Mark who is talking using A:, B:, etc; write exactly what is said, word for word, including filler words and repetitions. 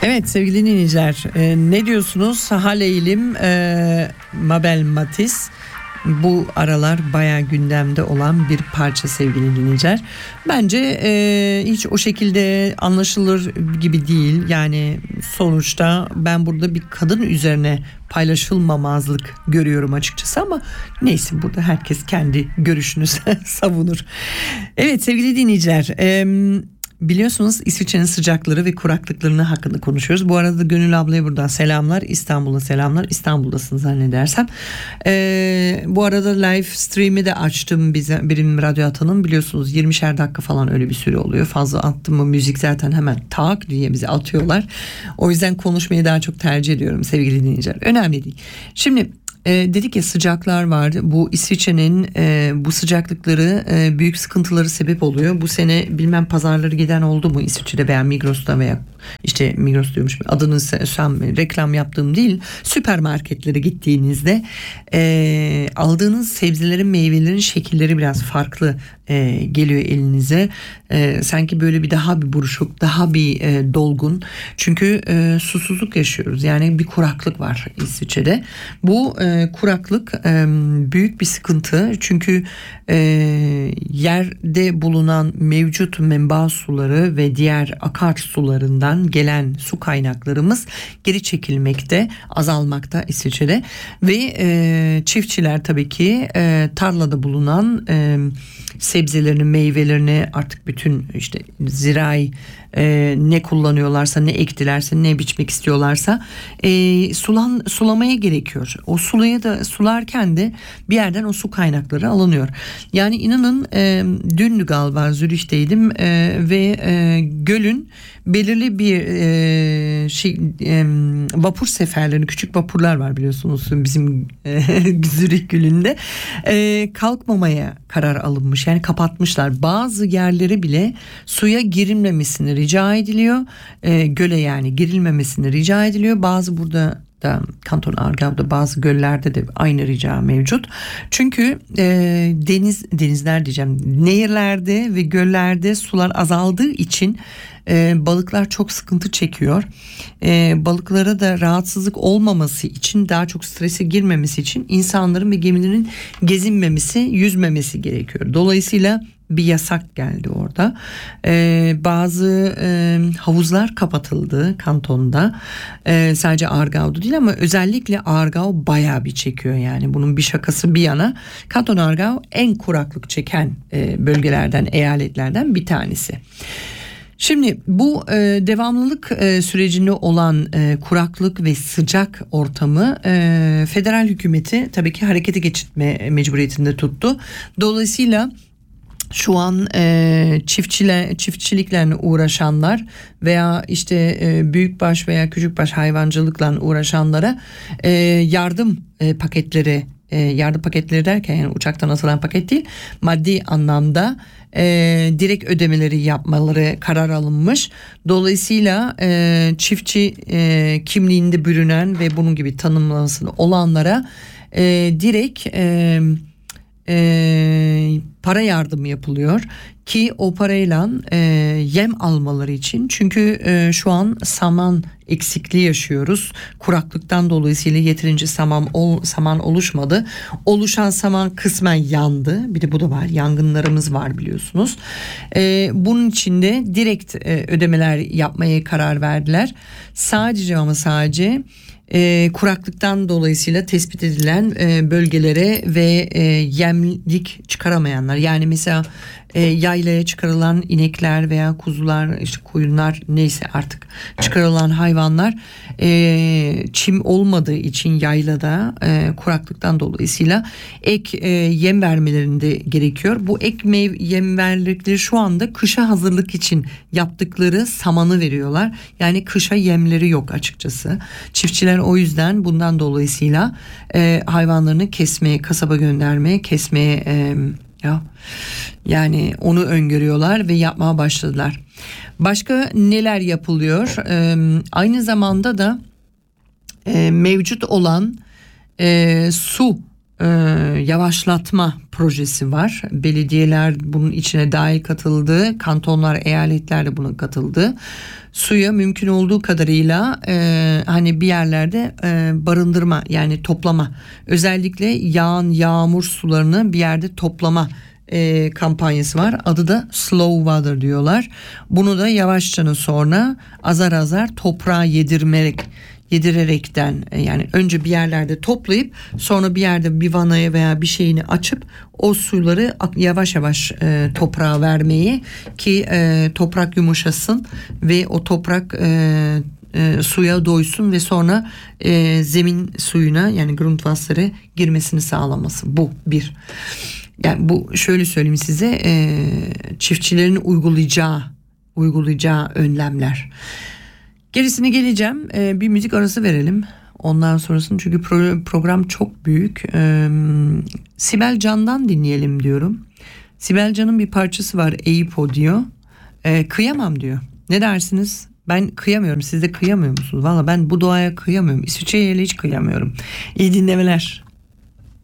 A: Evet sevgili dinleyiciler, e, ne diyorsunuz? Haleylim, e, Mabel Matiz bu aralar bayağı gündemde olan bir parça sevgili dinleyiciler. Bence e, hiç o şekilde anlaşılır gibi değil. Yani sonuçta ben burada bir kadın üzerine paylaşılmamazlık görüyorum açıkçası, ama neyse, burada herkes kendi görüşünü savunur. Evet sevgili dinleyiciler, e, biliyorsunuz İsviçre'nin sıcakları ve kuraklıklarını hakkında konuşuyoruz. Bu arada Gönül ablaya buradan selamlar. İstanbul'a selamlar. İstanbul'dasın zannedersem. Ee, bu arada live stream'i de açtım bize, benim radyo atanım. Biliyorsunuz yirmişer dakika falan öyle bir süre oluyor. Fazla attım mı müzik zaten hemen tak diye bize atıyorlar. O yüzden konuşmayı daha çok tercih ediyorum sevgili dinleyiciler. Önemli değil. Şimdi E, dedik ya, sıcaklar vardı. Bu İsviçre'nin e, bu sıcaklıkları e, büyük sıkıntıları sebep oluyor. Bu sene bilmem pazarları giden oldu mu İsviçre'de veya Migros'ta veya işte Migros diyormuş, adını sen reklam yaptığım değil, süpermarketlere gittiğinizde e, aldığınız sebzelerin, meyvelerin şekilleri biraz farklı e, geliyor elinize. E, sanki böyle bir daha bir buruşuk, daha bir e, dolgun. Çünkü e, susuzluk yaşıyoruz. Yani bir kuraklık var İsviçre'de. Bu e, kuraklık e, büyük bir sıkıntı. Çünkü e, yerde bulunan mevcut menba suları ve diğer akarsularından gelen su kaynaklarımız geri çekilmekte, azalmakta İsviçre'de ve e, çiftçiler tabii ki e, tarlada bulunan e, sebzelerini, meyvelerini, artık bütün işte zirai e, ne kullanıyorlarsa, ne ektilerse, ne biçmek istiyorlarsa e, sulan sulamaya gerekiyor. O sulaya da sularken de bir yerden o su kaynakları alınıyor. Yani inanın e, dün galiba Zürih'teydim e, ve e, gölün belirli bir e, şey e, vapur seferlerini, küçük vapurlar var biliyorsunuz bizim e, Zürih Gölü'nde e, kalkmamaya karar alınmış. Yani kapatmışlar. Bazı yerlere bile suya girilmemesini rica ediliyor. E, göle yani girilmemesini rica ediliyor. Bazı burada da Kanton Aargau'da bazı göllerde de aynı rica mevcut. Çünkü e, deniz denizler diyeceğim, nehirlerde ve göllerde sular azaldığı için e, balıklar çok sıkıntı çekiyor. E, balıklara da rahatsızlık olmaması için, daha çok strese girmemesi için insanların ve gemilerin gezinmemesi, yüzmemesi gerekiyor. Dolayısıyla bir yasak geldi orada. Ee, bazı e, havuzlar kapatıldı kantonda. Ee, sadece Aargau'da değil ama özellikle Aargau bayağı bir çekiyor yani. Bunun bir şakası bir yana. Kanton Aargau en kuraklık çeken e, bölgelerden, eyaletlerden bir tanesi. Şimdi bu e, devamlılık e, sürecinde olan e, kuraklık ve sıcak ortamı e, federal hükümeti tabii ki harekete geçirme mecburiyetinde tuttu. Dolayısıyla şu an e, çiftçiler, çiftçilikle uğraşanlar veya işte e, büyükbaş veya küçükbaş hayvancılıkla uğraşanlara e, yardım e, paketleri, e, yardım paketleri derken yani uçaktan atılan paket değil, maddi anlamda e, direkt ödemeleri yapmaları karar alınmış. Dolayısıyla e, çiftçi e, kimliğinde bürünen ve bunun gibi tanımlaması olanlara e, direkt e, E, para yardımı yapılıyor ki o parayla e, yem almaları için, çünkü e, şu an saman eksikliği yaşıyoruz. Kuraklıktan dolayısıyla yeterince saman ol, saman oluşmadı. Oluşan saman kısmen yandı. Bir de bu da var. Yangınlarımız var biliyorsunuz. E, bunun için de direkt e, ödemeler yapmaya karar verdiler. Sadece ama sadece E, kuraklıktan dolayısıyla tespit edilen e, bölgelere ve e, yemlik çıkaramayanlar, yani mesela e, yaylaya çıkarılan inekler veya kuzular, işte koyunlar, neyse artık çıkarılan hayvanlar e, çim olmadığı için yaylada e, kuraklıktan dolayısıyla ek e, yem vermelerinde gerekiyor. Bu ek mev- yem verdikleri şu anda kışa hazırlık için yaptıkları samanı veriyorlar. Yani kışa yemleri yok açıkçası. Çiftçiler o yüzden bundan dolayısıyla e, hayvanlarını kesmeye, kasaba göndermeye, kesmeye e, ya yani onu öngörüyorlar ve yapmaya başladılar. Başka neler yapılıyor? E, aynı zamanda da e, mevcut olan e, su e, yavaşlatma projesi var. Belediyeler bunun içine dahil katıldı. Kantonlar, eyaletler de buna katıldı. Suya mümkün olduğu kadarıyla e, hani bir yerlerde e, barındırma, yani toplama, özellikle yağan yağmur sularını bir yerde toplama e, kampanyası var. Adı da Slow Water diyorlar. Bunu da yavaşça sonra azar azar toprağa yedirmerek yedirerekten, yani önce bir yerlerde toplayıp sonra bir yerde bir vanaya veya bir şeyini açıp o suları yavaş yavaş e, toprağa vermeyi, ki e, toprak yumuşasın ve o toprak e, e, suya doysun ve sonra e, zemin suyuna, yani Grundwasser'e girmesini sağlaması. Bu bir. Yani bu, şöyle söyleyeyim size, e, çiftçilerin uygulayacağı uygulayacağı önlemler. Gerisine geleceğim. Ee, bir müzik arası verelim. Ondan sonrasını, çünkü pro- program çok büyük. Ee, Sibel Can'dan dinleyelim diyorum. Sibel Can'ın bir parçası var. Eyüpo diyor. Ee, kıyamam diyor. Ne dersiniz? Ben kıyamıyorum. Siz de kıyamıyor musunuz? Valla ben bu doğaya kıyamıyorum. İsviçre'ye hiç kıyamıyorum. İyi dinlemeler.